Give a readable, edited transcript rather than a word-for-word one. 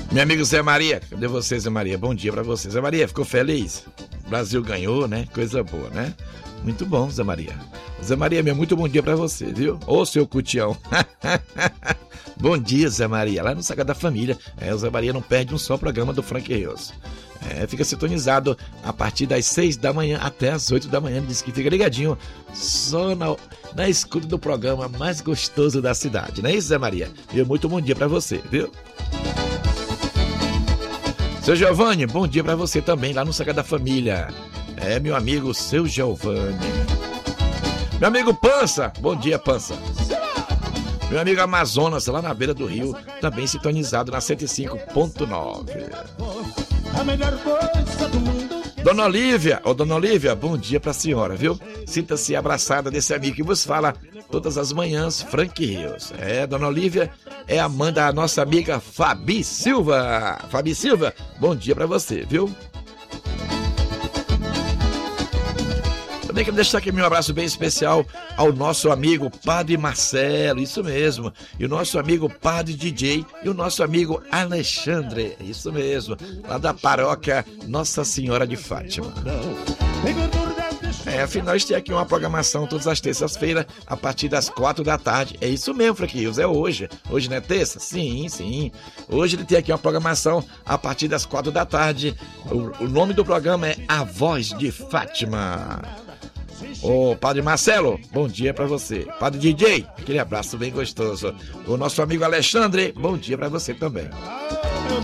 Meu amigo Zé Maria, cadê você, Zé Maria? Bom dia pra você. Zé Maria, ficou feliz? O Brasil ganhou, né? Coisa boa, né? Muito bom, Zé Maria. Zé Maria, meu muito bom dia pra você, viu? Ô, seu cutião. Bom dia, Zé Maria. Lá no Sagrado da Família. O Zé Maria não perde um só programa do Frank Rios. Fica sintonizado a partir das 6 da manhã até as 8 da manhã. Ele diz que fica ligadinho só na escuta do programa mais gostoso da cidade. Não é isso, Zé Maria? Meu muito bom dia pra você, viu? Seu Giovanni, bom dia pra você também, lá no Sagrado da Família. Meu amigo, seu Giovanni. Meu amigo Pança, bom dia, Pança. Meu amigo Amazonas, lá na beira do rio, também sintonizado na 105.9. Dona Olívia, bom dia pra senhora, viu? Sinta-se abraçada desse amigo que vos fala todas as manhãs, Frank Rios. Dona Olívia é a mãe da nossa amiga Fabi Silva. Fabi Silva, bom dia pra você, viu? Também quero deixar aqui meu abraço bem especial ao nosso amigo Padre Marcelo, isso mesmo, e o nosso amigo Padre DJ e o nosso amigo Alexandre, isso mesmo, lá da paróquia Nossa Senhora de Fátima. Afinal, a gente tem aqui uma programação todas as terças-feiras, a partir das 4 da tarde. É isso mesmo, Frank Rios, é hoje. Hoje não é terça? Sim. Hoje ele tem aqui uma programação a partir das 4 da tarde. O nome do programa é A Voz de Fátima. Ô, Padre Marcelo, bom dia pra você. Padre DJ, aquele abraço bem gostoso. O nosso amigo Alexandre, bom dia pra você também.